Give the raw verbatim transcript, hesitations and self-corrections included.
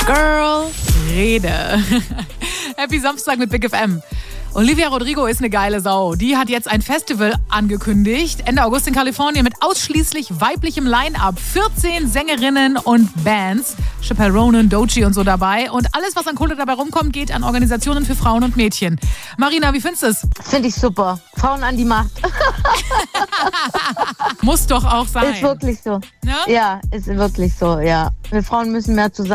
Girl, rede. Happy Samstag mit Big F M. Olivia Rodrigo ist eine geile Sau. Die hat jetzt ein Festival angekündigt. Ende August in Kalifornien mit ausschließlich weiblichem Line-Up. vierzehn Sängerinnen und Bands. Chappelle Ronan, Doechii und so dabei. Und alles, was an Kohle dabei rumkommt, geht an Organisationen für Frauen und Mädchen. Marina, wie findest du es? Finde ich super. Frauen an die Macht. Muss doch auch sein. Ist wirklich so. Ne? Ja, ist wirklich so, ja. Wir Frauen müssen mehr zusammen